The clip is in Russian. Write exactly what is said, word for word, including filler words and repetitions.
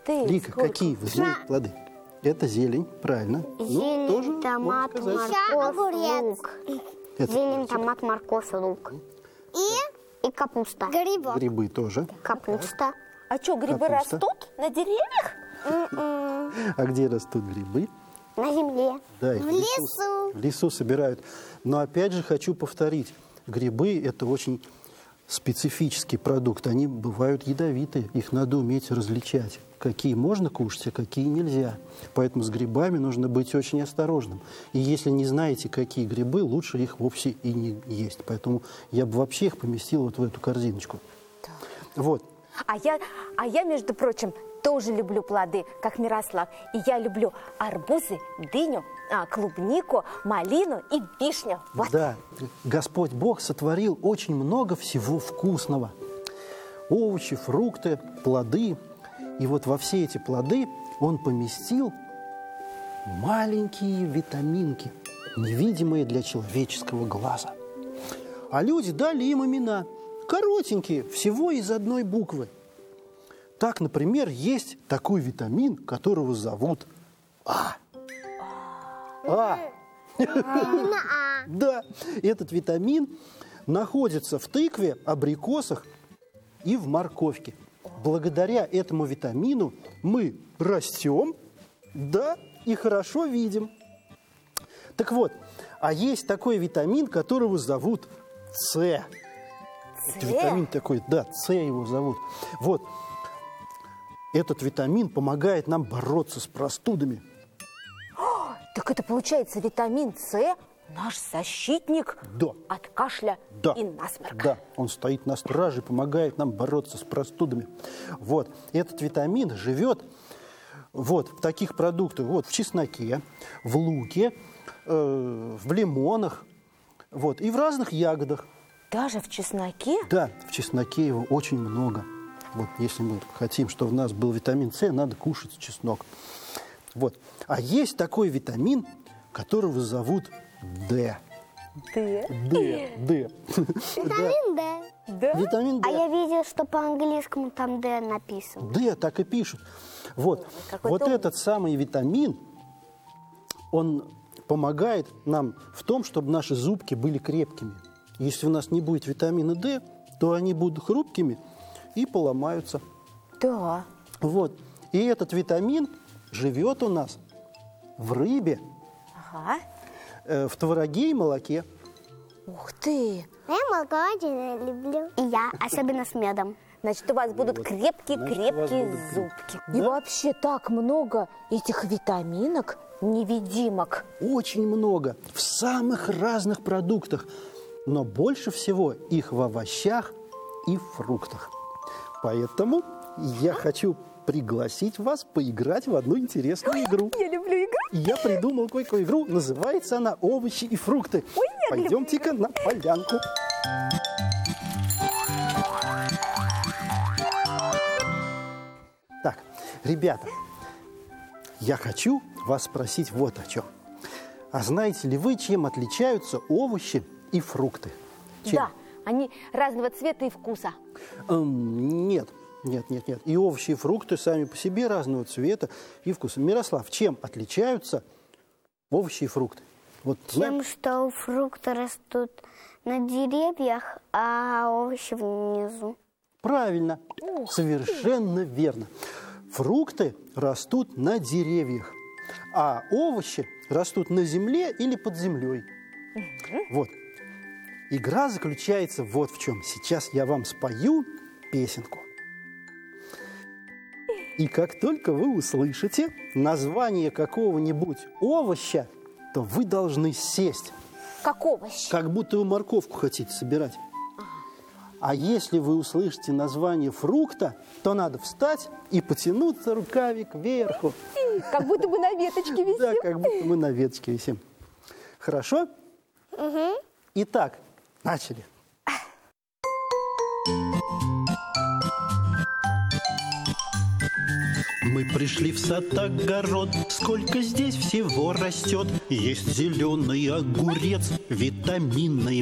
ты! Лика, сколько? какие вы знаете плоды? Это зелень, правильно. Зелень, ну, тоже томат, можно сказать. морковь, лук. Это Зелень, томат, морковь, лук. И? И капуста. Грибы. Грибы тоже. Капуста. А что, грибы Капуста. растут на деревьях? А где растут грибы? На земле. Да, их В лесу. В лесу собирают. Но опять же хочу повторить. Грибы – это очень специфический продукт. Они бывают ядовитые. Их надо уметь различать. Какие можно кушать, а какие нельзя. Поэтому с грибами нужно быть очень осторожным. И если не знаете, какие грибы, лучше их вовсе и не есть. Поэтому я бы вообще их поместил вот в эту корзиночку. Вот. А я, а я, между прочим, тоже люблю плоды, как Мирослав. И я люблю арбузы, дыню, а, клубнику, малину и вишню. Вот. Да, Господь Бог сотворил очень много всего вкусного. Овощи, фрукты, плоды. И вот во все эти плоды Он поместил маленькие витаминки, невидимые для человеческого глаза. А люди дали им имена, коротенькие, всего из одной буквы. Так, например, есть такой витамин, которого зовут А. А. Да, этот витамин находится в тыкве, абрикосах и в морковке. Благодаря этому витамину мы растем, да, и хорошо видим. Так вот, а есть такой витамин, которого зовут С. Это витамин такой, да, С его зовут. Вот. Этот витамин помогает нам бороться с простудами. О, так это получается витамин С наш защитник Да. от кашля Да. и насморка. Да, он стоит на страже и помогает нам бороться с простудами. Вот. Этот витамин живет вот в таких продуктах, вот в чесноке, в луке, э, в лимонах, вот, и в разных ягодах. Даже в чесноке? Да, в чесноке его очень много. Вот, если мы хотим, чтобы в нас был витамин С, надо кушать чеснок. Вот. А есть такой витамин, которого зовут Д. Д. Д. Д. Витамин Д. Да? Витамин Д. А я видела, что по-английскому там Д написано. Д, так и пишут. Вот, какой вот умный. этот самый витамин, он помогает нам в том, чтобы наши зубки были крепкими. Если у нас не будет витамина Д, то они будут хрупкими и поломаются. Да. Вот. И этот витамин живет у нас в рыбе, Ага. э, в твороге и молоке. Ух ты! Я молоко очень люблю. И я, особенно с медом. Значит, у вас будут Значит, у крепкие-крепкие вас будут зубки. Да. И вообще так много этих витаминок, невидимок. Очень много. В самых разных продуктах. Но больше всего их в овощах и фруктах. Поэтому я хочу пригласить вас поиграть в одну интересную игру. Я люблю игру. Я придумал кое-какую игру. Называется она «Овощи и фрукты». Ой, я люблю Пойдемте-ка на полянку. Так, ребята, я хочу вас спросить вот о чем. А знаете ли вы, чем отличаются овощи и фрукты? Чем? Да, они разного цвета и вкуса. Эм, нет, нет, нет, нет. И овощи, и фрукты сами по себе разного цвета и вкуса. Мирослав, чем отличаются овощи и фрукты? Вот, Тем, знаешь? что фрукты растут на деревьях, а овощи внизу. Правильно, совершенно верно. Фрукты растут на деревьях, а овощи растут на земле или под землей. Вот. Игра заключается вот в чем. Сейчас я вам спою песенку. И как только вы услышите название какого-нибудь овоща, то вы должны сесть, Как овощи. как будто вы морковку хотите собирать. А если вы услышите название фрукта, то надо встать и потянуться руками кверху. Как будто бы на веточке висим. Да, как будто мы на веточке висим. Хорошо? Угу. Итак, начали. Мы пришли в сад-огород, сколько здесь всего растет. Есть зеленый огурец, витаминный